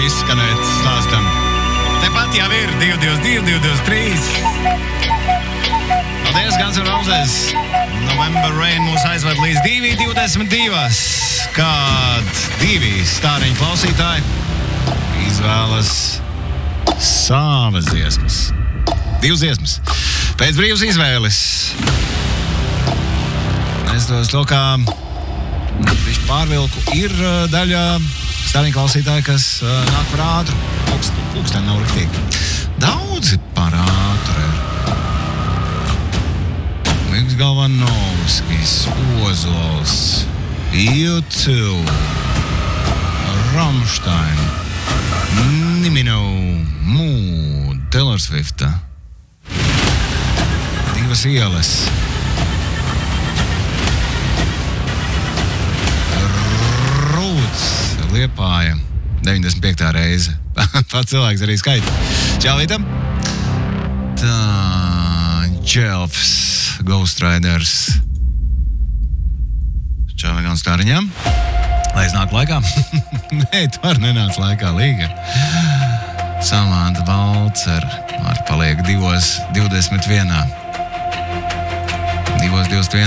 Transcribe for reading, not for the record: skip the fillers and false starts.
izskanēt stāstam. Tepat jau ir 222, 223. Paldies, Guns N' Roses. November Rain mūs aizved līdz 2:22. Kad divi stāriņu klausītāji izvēlas savas dziesmas. Divas dziesmas. Pēc brīvas izvēles. Es to kā viņš pārvilku. Ir daļa stāriņu klausītāji, kas nāk par ātru. Pūksteni nav riktīgi. Daudzi par ātru ir. Miks Galvanovskis, Ozols, U2, Rammstein, Nimino, Mood, Taylor Swifta, Divas ielas, Rūts, Liepāja, 95. reize. Pats cilvēks arī skaita. Čau, Vītam! Tā, Dželfs, Ghost Riders. Čau, Vigons Kāriņām. Lai es nāku laikā? Nē, tu arī nenāc laikā, Līga. Samanta Balcer. Ar paliek 2:21. 2:21.